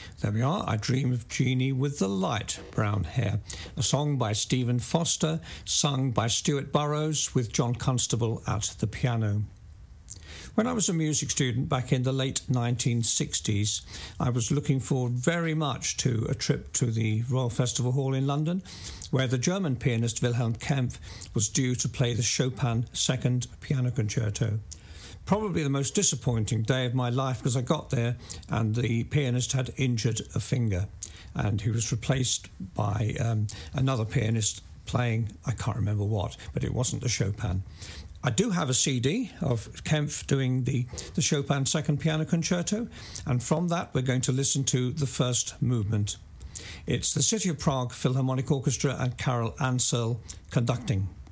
There we are, I Dream of Jeannie with the Light Brown Hair, a song by Stephen Foster, sung by Stuart Burrows with John Constable at the piano. When I was a music student back in the late 1960s, I was looking forward very much to a trip to the Royal Festival Hall in London, where the German pianist Wilhelm Kempff was due to play the Chopin Second Piano Concerto. Probably the most disappointing day of my life, because I got there and the pianist had injured a finger and he was replaced by another pianist playing, I can't remember what, but it wasn't the Chopin. I do have a CD of Kempff doing the Chopin Second Piano Concerto, and from that we're going to listen to the first movement. It's the City of Prague Philharmonic Orchestra and Karel Ansel conducting.